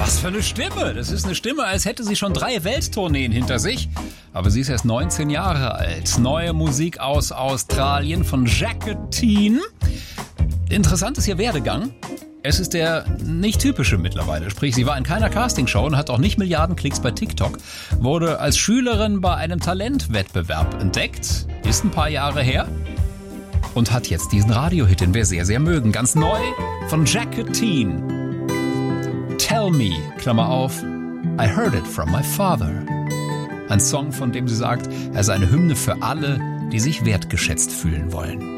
Was für eine Stimme! Das ist eine Stimme, als hätte sie schon 3 Welttourneen hinter sich. Aber sie ist erst 19 Jahre alt. Neue Musik aus Australien von Jacqueline. Interessant ist ihr Werdegang. Es ist der nicht typische mittlerweile. Sprich, sie war in keiner Castingshow und hat auch nicht Milliarden Klicks bei TikTok. Wurde als Schülerin bei einem Talentwettbewerb entdeckt. Ist ein paar Jahre her. Und hat jetzt diesen Radiohit, den wir sehr, sehr mögen. Ganz neu von Jacqueline. Tell Me, Klammer auf, I heard it from my father. Ein Song, von dem sie sagt, er sei eine Hymne für alle, die sich wertgeschätzt fühlen wollen.